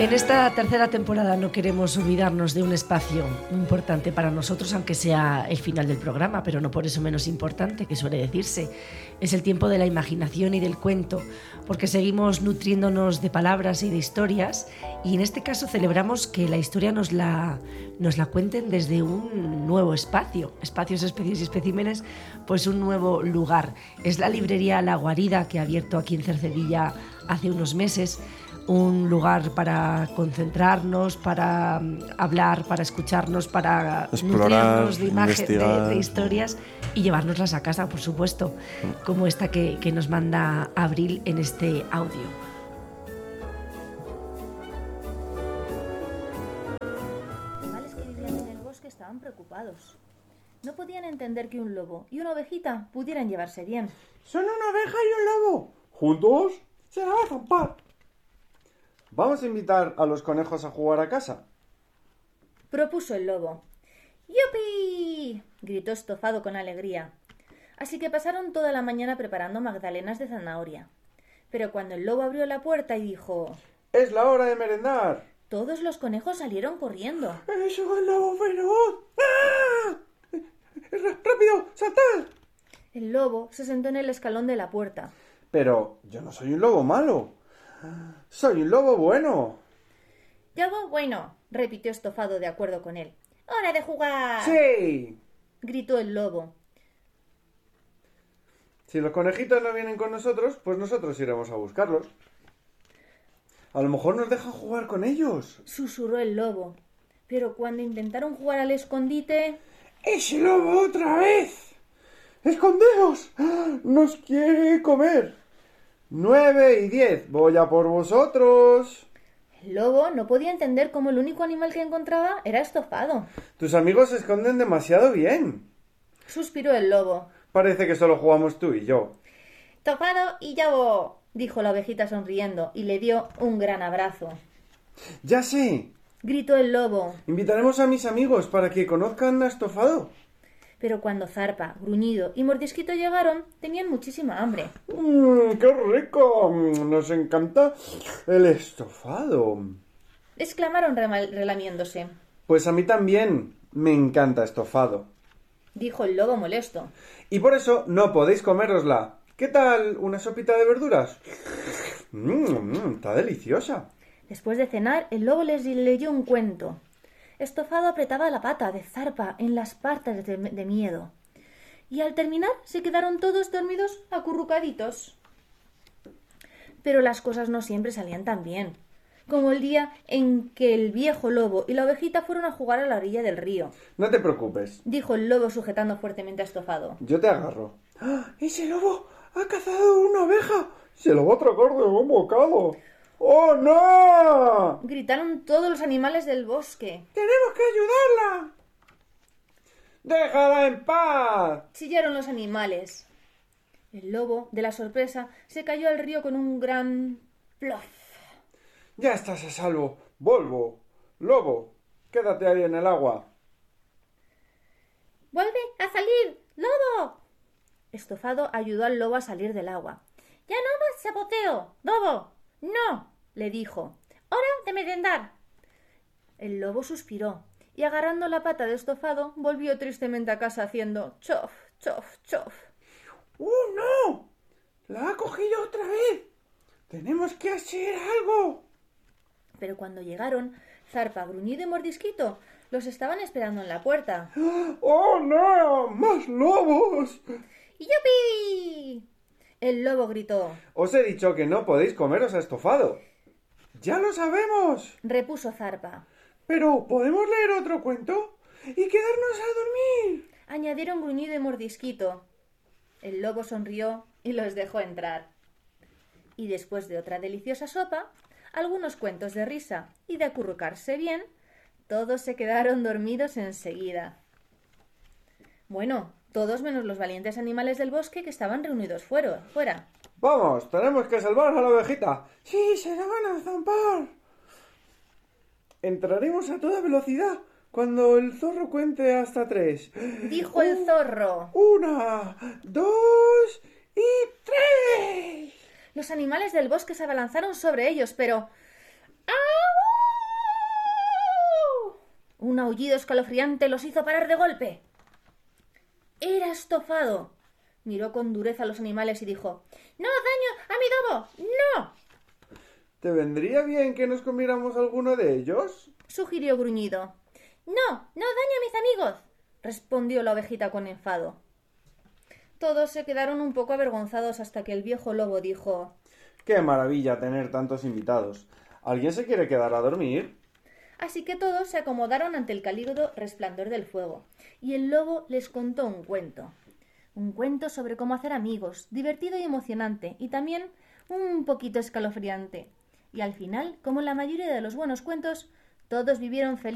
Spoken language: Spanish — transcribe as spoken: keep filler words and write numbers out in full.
En esta tercera temporada no queremos olvidarnos de un espacio importante para nosotros, aunque sea el final del programa, pero no por eso menos importante, que suele decirse. Es el tiempo de la imaginación y del cuento, porque seguimos nutriéndonos de palabras y de historias, y en este caso celebramos que la historia nos la, nos la cuenten desde un nuevo espacio, espacios, especies y especímenes, pues un nuevo lugar. Es la librería La Guarida, que ha abierto aquí en Cercedilla hace unos meses, un lugar para concentrarnos, para hablar, para escucharnos, para explorar, nutrirnos de imágenes, de, de historias y llevárnoslas a casa, por supuesto, como esta que, que nos manda Abril en este audio. Los animales que vivían en el bosque estaban preocupados. No podían entender que un lobo y una ovejita pudieran llevarse bien. Son una oveja y un lobo. ¿Juntos? Se la va a zampar. ¿Vamos a invitar a los conejos a jugar a casa? Propuso el lobo. ¡Yupi! Gritó Estofado con alegría. Así que pasaron toda la mañana preparando magdalenas de zanahoria. Pero cuando el lobo abrió la puerta y dijo: ¡Es la hora de merendar! Todos los conejos salieron corriendo. ¡Es un lobo feroz! ¡Ah! ¡Rápido! ¡Saltad! El lobo se sentó en el escalón de la puerta. Pero yo no soy un lobo malo. ¡Soy un lobo bueno! «Lobo bueno», repitió Estofado de acuerdo con él. «¡Hora de jugar!» ¡Sí! gritó el lobo. Si los conejitos no vienen con nosotros, pues nosotros iremos a buscarlos. A lo mejor nos dejan jugar con ellos, susurró el lobo. Pero cuando intentaron jugar al escondite... ¡Ese lobo otra vez! ¡Escondeos! ¡Nos quiere comer! Nueve y diez, voy a por vosotros. El lobo no podía entender cómo el único animal que encontraba era Estofado. Tus amigos se esconden demasiado bien, suspiró el lobo. Parece que solo jugamos tú y yo. Estofado y yo, dijo la ovejita sonriendo y le dio un gran abrazo. Ya sé, gritó el lobo. Invitaremos a mis amigos para que conozcan a Estofado. Pero cuando Zarpa, Gruñido y Mordisquito llegaron, tenían muchísima hambre. ¡Mmm, qué rico! Nos encanta el estofado, exclamaron relamiéndose. Pues a mí también me encanta estofado, dijo el lobo molesto. Y por eso no podéis comérosla. ¿Qué tal una sopita de verduras? Mmm, está deliciosa. Después de cenar, el lobo les leyó un cuento. Estofado apretaba la pata de Zarpa en las patas de, de miedo. Y al terminar se quedaron todos dormidos acurrucaditos. Pero las cosas no siempre salían tan bien, como el día en que el viejo lobo y la ovejita fueron a jugar a la orilla del río. No te preocupes, dijo el lobo sujetando fuertemente a Estofado. Yo te agarro. ¡Ah! ¡Ese lobo ha cazado una oveja! ¡Se lo va a tragar de un bocado! ¡Oh, no! gritaron todos los animales del bosque. ¡Tenemos que ayudarla! ¡Déjala en paz! chillaron los animales. El lobo, de la sorpresa, se cayó al río con un gran plof. Ya estás a salvo. Volvo. Lobo, quédate ahí en el agua. ¡Vuelve a salir, lobo! Estofado ayudó al lobo a salir del agua. ¡Ya no más saboteo, lobo! ¡No!, le dijo. ¡Hora de merendar! El lobo suspiró y, agarrando la pata de Estofado, volvió tristemente a casa haciendo chof, chof, chof. ¡Oh, no! ¡La ha cogido otra vez! ¡Tenemos que hacer algo! Pero cuando llegaron, Zarpa, Gruñido y Mordisquito los estaban esperando en la puerta. ¡Oh, no! ¡Más lobos! ¡Yupi! El lobo gritó. Os he dicho que no podéis comeros a Estofado. ¡Ya lo sabemos!, repuso Zarpa. Pero, ¿podemos leer otro cuento? ¡Y quedarnos a dormir!, añadieron Gruñido y Mordisquito. El lobo sonrió y los dejó entrar. Y después de otra deliciosa sopa, algunos cuentos de risa y de acurrucarse bien, todos se quedaron dormidos enseguida. Bueno, todos menos los valientes animales del bosque que estaban reunidos fuera. fuera. ¡Vamos! ¡Tenemos que salvar a la ovejita! ¡Sí, se la van a zampar! Entraremos a toda velocidad cuando el zorro cuente hasta tres. Dijo el zorro. Una, dos y tres. Los animales del bosque se abalanzaron sobre ellos, pero... ¡au! Un aullido escalofriante los hizo parar de golpe. Era Estofado. Miró con dureza a los animales y dijo: ¡No daño a mi dobo! ¡No! ¿Te vendría bien que nos comiéramos alguno de ellos? Sugirió Gruñido. No, no daño a mis amigos, respondió la ovejita con enfado. Todos se quedaron un poco avergonzados hasta que el viejo lobo dijo: ¡Qué maravilla tener tantos invitados! ¿Alguien se quiere quedar a dormir? Así que todos se acomodaron ante el cálido resplandor del fuego, y el lobo les contó un cuento. Un cuento sobre cómo hacer amigos, divertido y emocionante, y también un poquito escalofriante. Y al final, como en la mayoría de los buenos cuentos, todos vivieron felices.